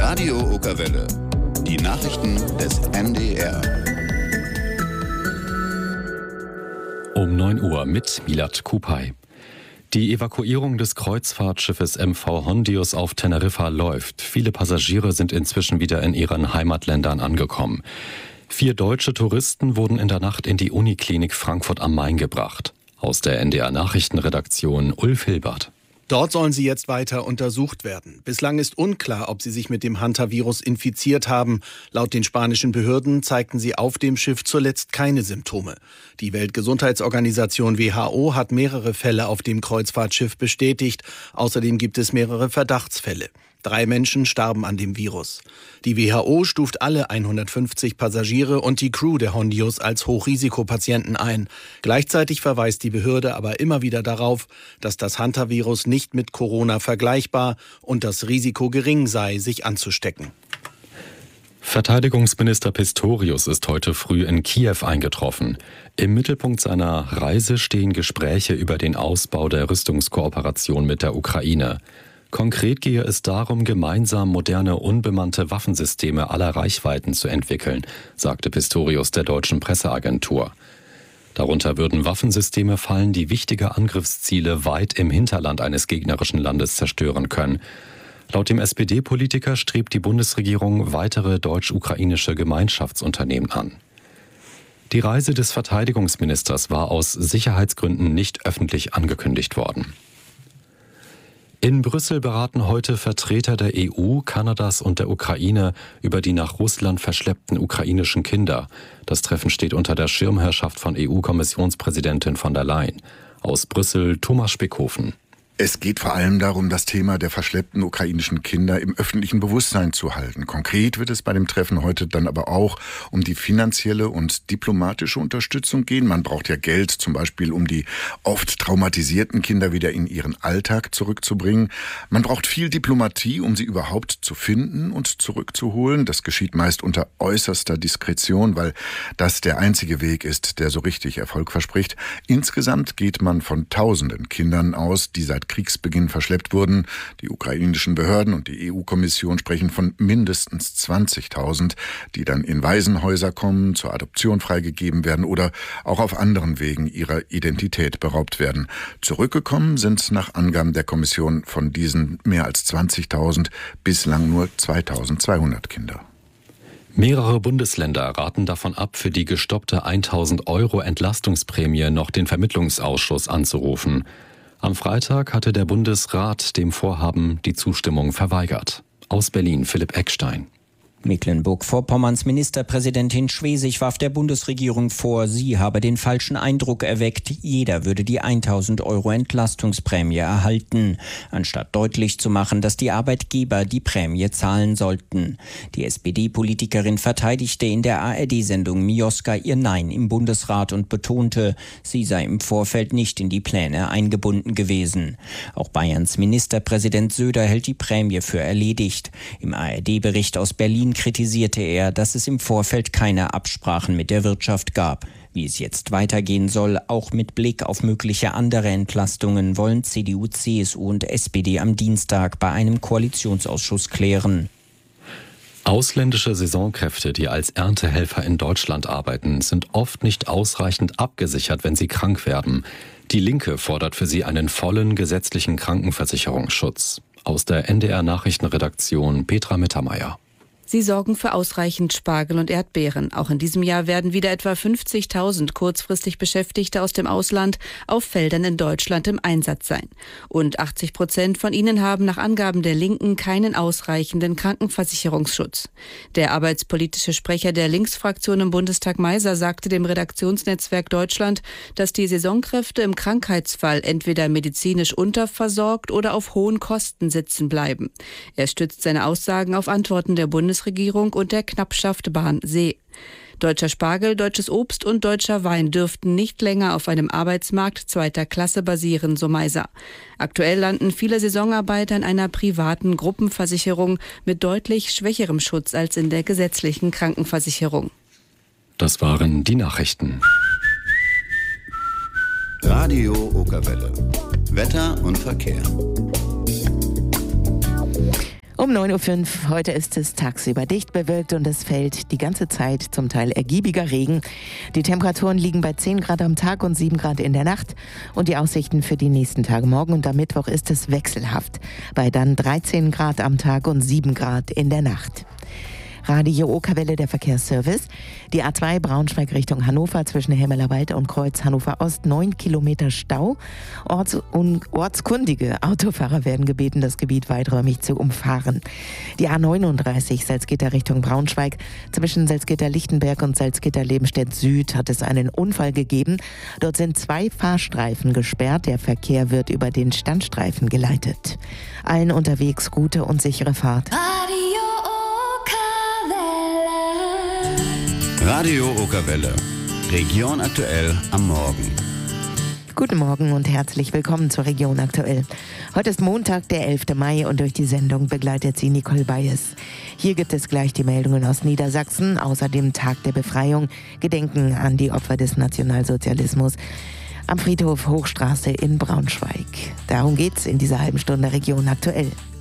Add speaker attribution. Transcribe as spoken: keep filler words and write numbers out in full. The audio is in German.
Speaker 1: Radio Okerwelle. Die Nachrichten des N D R.
Speaker 2: Um neun Uhr mit Milad Kupay. Die Evakuierung des Kreuzfahrtschiffes M V Hondius auf Teneriffa läuft. Viele Passagiere sind inzwischen wieder in ihren Heimatländern angekommen. Vier deutsche Touristen wurden in der Nacht in die Uniklinik Frankfurt am Main gebracht. Aus der N D R-Nachrichtenredaktion Ulf Hilbert.
Speaker 3: Dort sollen sie jetzt weiter untersucht werden. Bislang ist unklar, ob sie sich mit dem Hantavirus infiziert haben. Laut den spanischen Behörden zeigten sie auf dem Schiff zuletzt keine Symptome. Die Weltgesundheitsorganisation W H O hat mehrere Fälle auf dem Kreuzfahrtschiff bestätigt. Außerdem gibt es mehrere Verdachtsfälle. Drei Menschen starben an dem Virus. Die W H O stuft alle hundertfünfzig Passagiere und die Crew der Hondius als Hochrisikopatienten ein. Gleichzeitig verweist die Behörde aber immer wieder darauf, dass das Hantavirus nicht mit Corona vergleichbar und das Risiko gering sei, sich anzustecken.
Speaker 2: Verteidigungsminister Pistorius ist heute früh in Kiew eingetroffen. Im Mittelpunkt seiner Reise stehen Gespräche über den Ausbau der Rüstungskooperation mit der Ukraine. Konkret gehe es darum, gemeinsam moderne, unbemannte Waffensysteme aller Reichweiten zu entwickeln, sagte Pistorius der deutschen Presseagentur. Darunter würden Waffensysteme fallen, die wichtige Angriffsziele weit im Hinterland eines gegnerischen Landes zerstören können. Laut dem S P D-Politiker strebt die Bundesregierung weitere deutsch-ukrainische Gemeinschaftsunternehmen an. Die Reise des Verteidigungsministers war aus Sicherheitsgründen nicht öffentlich angekündigt worden. In Brüssel beraten heute Vertreter der E U, Kanadas und der Ukraine über die nach Russland verschleppten ukrainischen Kinder. Das Treffen steht unter der Schirmherrschaft von E U-Kommissionspräsidentin von der Leyen. Aus Brüssel Thomas Spickhofen.
Speaker 4: Es geht vor allem darum, das Thema der verschleppten ukrainischen Kinder im öffentlichen Bewusstsein zu halten. Konkret wird es bei dem Treffen heute dann aber auch um die finanzielle und diplomatische Unterstützung gehen. Man braucht ja Geld, zum Beispiel um die oft traumatisierten Kinder wieder in ihren Alltag zurückzubringen. Man braucht viel Diplomatie, um sie überhaupt zu finden und zurückzuholen. Das geschieht meist unter äußerster Diskretion, weil das der einzige Weg ist, der so richtig Erfolg verspricht. Insgesamt geht man von tausenden Kindern aus, die seit Kriegsbeginn verschleppt wurden. Die ukrainischen Behörden und die E U-Kommission sprechen von mindestens zwanzigtausend, die dann in Waisenhäuser kommen, zur Adoption freigegeben werden oder auch auf anderen Wegen ihrer Identität beraubt werden. Zurückgekommen sind nach Angaben der Kommission von diesen mehr als zwanzigtausend bislang nur zweitausendzweihundert Kinder.
Speaker 2: Mehrere Bundesländer raten davon ab, für die gestoppte tausend Euro Entlastungsprämie noch den Vermittlungsausschuss anzurufen. Am Freitag hatte der Bundesrat dem Vorhaben die Zustimmung verweigert. Aus Berlin Philipp Eckstein.
Speaker 5: Mecklenburg-Vorpommerns Ministerpräsidentin Schwesig warf der Bundesregierung vor, sie habe den falschen Eindruck erweckt, jeder würde die tausend Euro Entlastungsprämie erhalten, anstatt deutlich zu machen, dass die Arbeitgeber die Prämie zahlen sollten. Die S P D-Politikerin verteidigte in der A R D-Sendung Mioska ihr Nein im Bundesrat und betonte, sie sei im Vorfeld nicht in die Pläne eingebunden gewesen. Auch Bayerns Ministerpräsident Söder hält die Prämie für erledigt. Im A R D-Bericht aus Berlin kritisierte er, dass es im Vorfeld keine Absprachen mit der Wirtschaft gab. Wie es jetzt weitergehen soll, auch mit Blick auf mögliche andere Entlastungen, wollen C D U, C S U und S P D am Dienstag bei einem Koalitionsausschuss klären.
Speaker 2: Ausländische Saisonkräfte, die als Erntehelfer in Deutschland arbeiten, sind oft nicht ausreichend abgesichert, wenn sie krank werden. Die Linke fordert für sie einen vollen gesetzlichen Krankenversicherungsschutz. Aus der N D R-Nachrichtenredaktion Petra Mittermeier.
Speaker 6: Sie sorgen für ausreichend Spargel und Erdbeeren. Auch in diesem Jahr werden wieder etwa fünfzigtausend kurzfristig Beschäftigte aus dem Ausland auf Feldern in Deutschland im Einsatz sein. Und achtzig Prozent von ihnen haben nach Angaben der Linken keinen ausreichenden Krankenversicherungsschutz. Der arbeitspolitische Sprecher der Linksfraktion im Bundestag Meiser sagte dem Redaktionsnetzwerk Deutschland, dass die Saisonkräfte im Krankheitsfall entweder medizinisch unterversorgt oder auf hohen Kosten sitzen bleiben. Er stützt seine Aussagen auf Antworten der Bundesregierung und der Knappschaft Bahn-See. Deutscher Spargel, deutsches Obst und deutscher Wein dürften nicht länger auf einem Arbeitsmarkt zweiter Klasse basieren, so Meiser. Aktuell landen viele Saisonarbeiter in einer privaten Gruppenversicherung mit deutlich schwächerem Schutz als in der gesetzlichen Krankenversicherung.
Speaker 2: Das waren die Nachrichten.
Speaker 1: Radio Okerwelle. Wetter und Verkehr.
Speaker 7: Um neun Uhr fünf, heute ist es tagsüber dicht bewölkt und es fällt die ganze Zeit zum Teil ergiebiger Regen. Die Temperaturen liegen bei zehn Grad am Tag und sieben Grad in der Nacht. Und die Aussichten für die nächsten Tage, morgen und am Mittwoch, ist es wechselhaft. Bei dann dreizehn Grad am Tag und sieben Grad in der Nacht. Radio Okerwelle, der Verkehrsservice. Die A zwei Braunschweig Richtung Hannover zwischen Hemmelerwald und Kreuz Hannover Ost, neun Kilometer Stau. Orts- und ortskundige Autofahrer werden gebeten, das Gebiet weiträumig zu umfahren. Die A neununddreißig Salzgitter Richtung Braunschweig zwischen Salzgitter-Lichtenberg und Salzgitter-Lebenstedt Süd hat es einen Unfall gegeben. Dort sind zwei Fahrstreifen gesperrt. Der Verkehr wird über den Standstreifen geleitet. Allen unterwegs gute und sichere Fahrt.
Speaker 1: Radio Okerwelle. Region aktuell am Morgen.
Speaker 7: Guten Morgen und herzlich willkommen zur Region aktuell. Heute ist Montag, der elfte Mai und durch die Sendung begleitet sie Nicole Bayes. Hier gibt es gleich die Meldungen aus Niedersachsen, außerdem Tag der Befreiung, Gedenken an die Opfer des Nationalsozialismus am Friedhof Hochstraße in Braunschweig. Darum geht's in dieser halben Stunde Region aktuell.